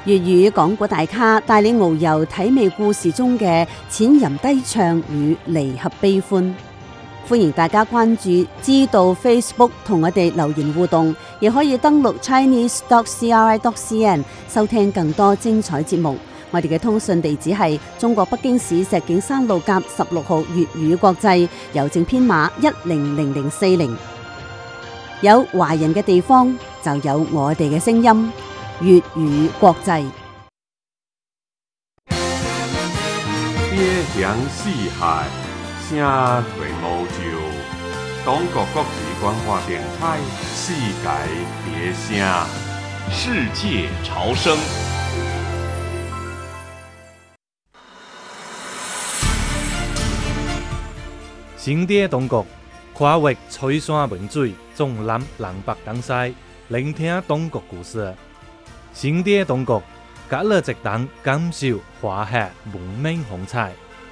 粵語講古大咖帶你遨遊體味故事中嘅淺吟低唱與離合悲歡。歡迎大家關注知道 Facebook 同我哋留言互動，亦可以登錄 chinese.cri.cn 收聽更多精彩節目。我哋嘅通訊地址係中國北京市石景山路甲16號粵語國際，郵政編碼100040。有華人嘅地方就有我哋嘅聲音。粵語國際， 邊疆四海，聲退無就。中國國際文化電台，世界別聲， 世界潮聲。 新店中國，跨越翠山文水，縱覽南北東西，聆聽中國故事。新店中國，隔了一檔感受華夏文明風采。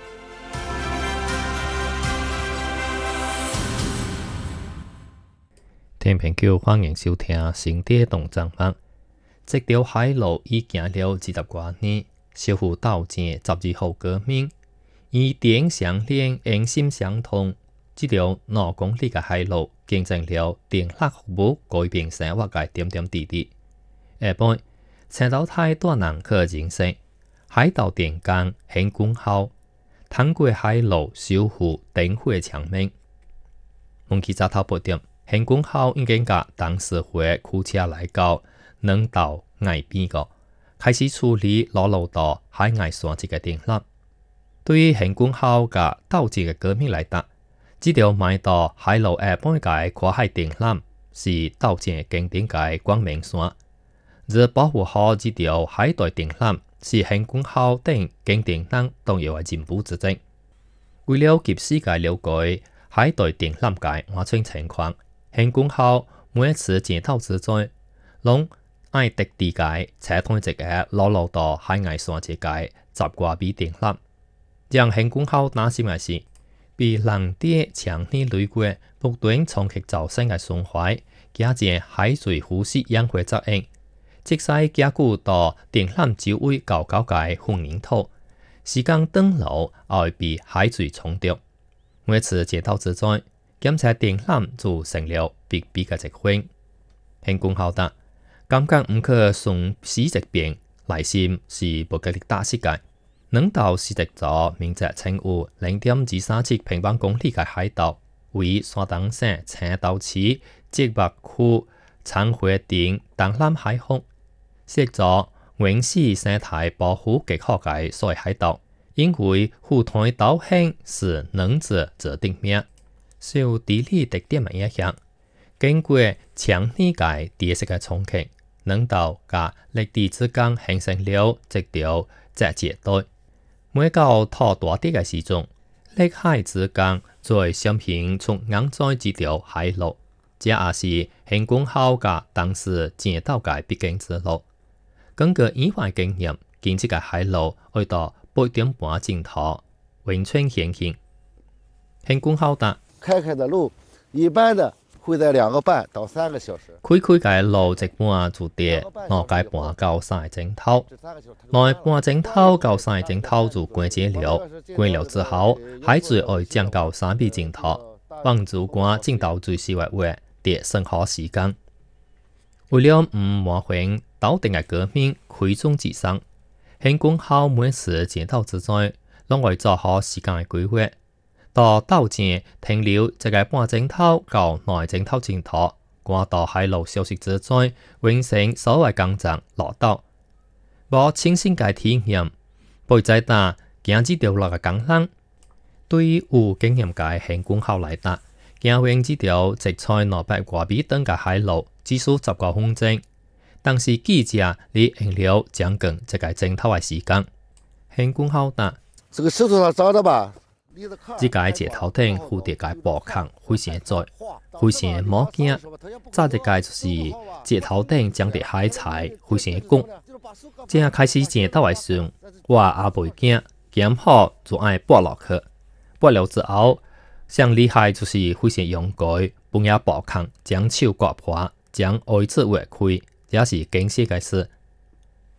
聽朋友歡迎收聽新店動節目。這條海路已行了20多年，小虎鬥戰12號革命，以點相連，人心相通。這條9公里嘅海路，見證了電力服務改變生活嘅點點滴滴。下晡青島太大人去認識海盜電工興工號，通過海路守護燈會長命。問起早頭8點，興工號已經甲董事會驅車來到兩島岸邊個，開始處理老路道海外山脊嘅電力。對於興工號甲鬥戰嘅革命來說，這條邁到海路下半界跨海電纜是鬥戰經典嘅光明線。而保護好這條海帶電纜是興工號等經典人重要嘅進步之證。為了及時嘅了解海帶電纜嘅安全情況，興工號每次檢討之際，攏愛特地嘅車通一個老路到海外山脊嘅十掛米電纜，讓興工號擔心嘅是，被人哋強力雷過，不斷衝擊造成嘅損壞，加上海水腐蝕氧化作用。即使加固到電纜周圍高高嘅混凝土，時間長了也會被海水沖掉。每次檢討之際，檢查電纜就成了必備嘅一環。興工號達感覺唔可順時直變，內心是不吉利大世界。兩島是一座面積稱有0.237平方公里嘅海島，為山東省青島市植物區產會頂東南海域。是一座原始生態保護極好嘅所謂海島，因為護台島興是能者則定命，受地理特點嘅影響，經過強烈嘅地勢嘅衝擊，兩島甲陸地之間形成了一條截界帶。每到土大啲嘅時陣，陸海之間再相形從硬在這條海路，這也是興工號甲當時檢討嘅必經之路。根據以往經驗，建設嘅海路要到8點半鐘頭，溫泉顯現。興工號達開的路一般的會在2個半到3個小時。 開嘅路一半就跌2個半到3個鐘頭，2個半鐘頭到3個鐘頭就關節了。關了之後，海水會降到3米鐘頭，往主關進到最細嘅位，跌省好時間。為了唔麻煩島定嘅革命開宗之上，興工號每次檢討之際，攏會做好時間嘅規劃。到鬥戰停留1個半鐘頭到2個鐘頭前頭，趕到海路休息之際，完成所有工作落島。無親身嘅體驗，不會再打行這條路嘅工人。對於有經驗嘅興工號來說，行完這條直在200多米長嘅海路，只需10多分鐘。但是記者你用了將近1個鐘頭嘅時間。興工號達這個石頭上長的吧？ 這個石頭頂蝴蝶嘅寶坑非常窄，非常冇驚。再一個就是石頭頂長的海菜非常廣。正開始檢討嘅時候，我也袂驚，檢好就愛撥落去。撥了之後，上厲害就是非常勇敢，不要寶坑，將手割破，將位置挖開，也是驚喜嘅事。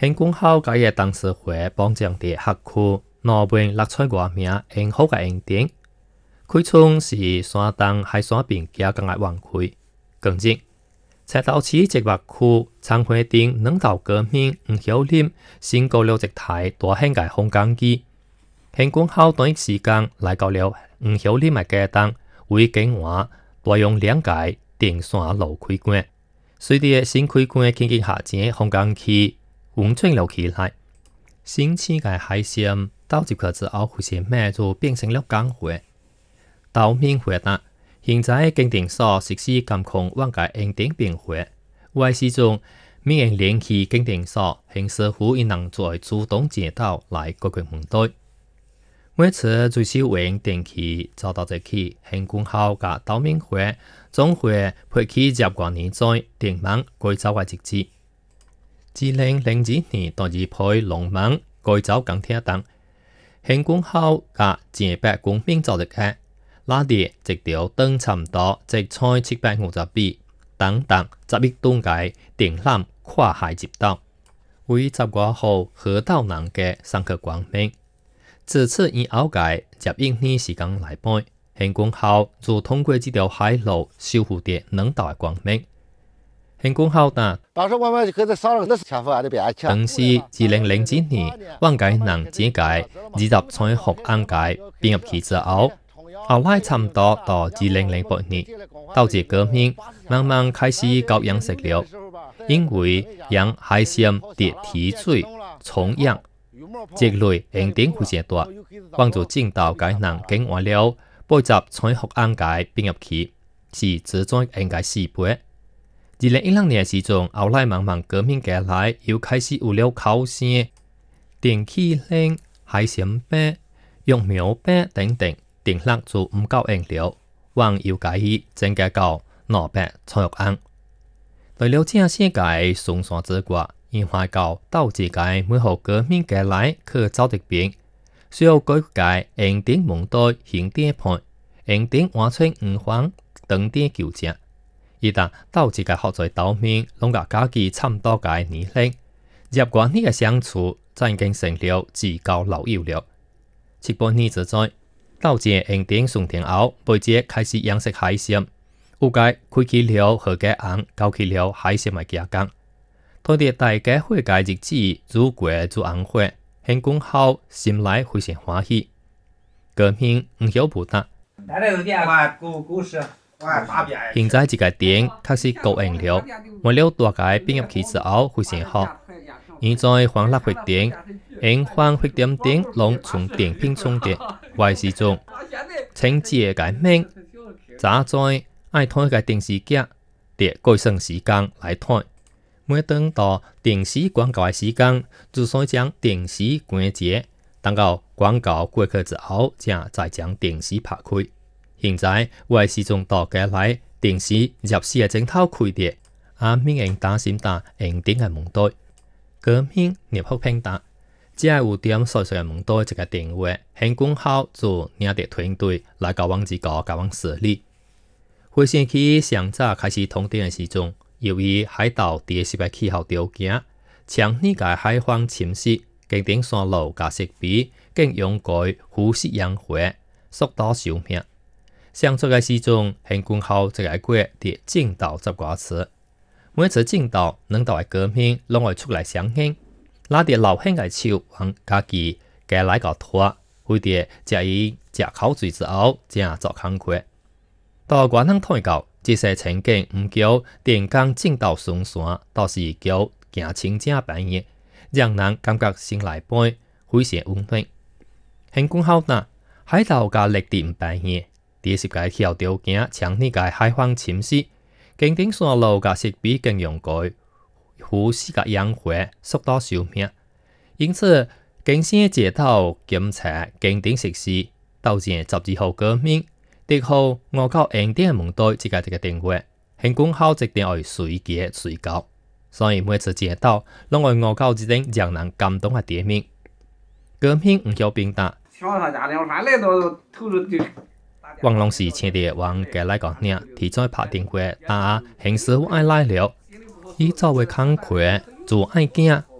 县公校甲伊董事会帮将伫辖区挪变落出外名英好嘅英典，开创是山东海山边加工嘅湾区。更正，赤头市植物区参会顶两道革命黄晓林先告了一台大型嘅空间机，县公校短一时间来到了黄晓林嘅家当，为境外大用2界电线路开关，随着新开关轻轻下前空间区运转了起来。新起嘅海线到入去之后，发现咩就变成了港会。岛面回答，现在经定所实施监控往界应顶变会，有时中免人联系经定所，县市府因能在主动接到来解决问题。每次最少用电器遭到这起，县公校甲岛面会总会配起接过年在电网改造嘅日子。2002年第二批农网改造钢铁档，县公校甲前百公民组织嘅拉列直条长差唔多直采750米，等11吨嘅电缆跨海接道，为10外号河道南嘅上课光明。自此以后嘅接应年时间来背，县公校就通过这条海路修复的2道嘅光明。县公校呢？ 当时我们给他上了那是前方的边去。 当时2007年，往界能只界20采福安界并入去之后，后来差唔多到2008年，到这革命慢慢开始搞养殖了，因为养海鲜跌提水、重养，这类应顶非常大，帮助进到界能境外了，80采福安界并入去，是只在应该4倍。2010年时阵，后来慢慢革命过来，又开始有了考生、电气冷、海鲜饼、育苗饼等等，电力就唔够用了，往又改以增加到200采安。为了正世界上山之外，因为到到这界每号革命过来去走得边，需要改界应顶门对行点判，应顶换出5方等点纠正。伊旦到这个学在岛面，拢甲家己差唔多个年龄，入关呢个相处，就已经成了至交老友了。7-8年之在，到这应顶上天后，背节开始养殖海鲜，有界开起了河家行，搞起了海鲜嘅加工。拖着大家会界日子，如过做红花，县公校心内非常欢喜。革命唔晓不得。现在这个店确实够用了，为了大家变入去之后非常好。现在欢乐发电，因欢发电顶拢从电瓶充电，外时中清洁个面，早在爱拖个电视机，得改算时间来拖。每等到电视广告的时间，就先将电视关节，等到广告过去之后，再将电视拍开。现在有时钟大家来电视入时的镜头开着，免人担心应顶的问题。革命入好平淡，只系有点细细的问题一个电话，县公校就领着团队来交往这个交往xử理。回想起上早开始通电的时钟，由于海岛地适嘅气候条件，将呢个海风侵蚀，经顶山路甲设备更用改呼吸氧化，速度寿命。上出嘅时钟，县公校一个月伫正道10多次，每次正道2道嘅革命，拢会出来相应，拉着老乡嘅手往家己家来个拖，为着食伊食口水之后，正做工课。到元朗退到，这些情景唔叫电工正道上山，倒是叫行清正半夜，让人感觉心内背非常温暖。县公校呢，海岛甲绿地唔半夜。第10个气候条件，将呢个海风侵蚀，经顶山路甲设备更用改，呼吸甲氧化，速度寿命。因此，经先街道检查经顶设施，到前12号革命，10号5到应顶问题一个电话，县公校一定会随机随到，所以每次街道拢会5到这种让人感动的店面。革命唔叫平淡。王龙是请的往家来讲呢，提早拍电话，县师傅爱来了，伊作为工课就爱惊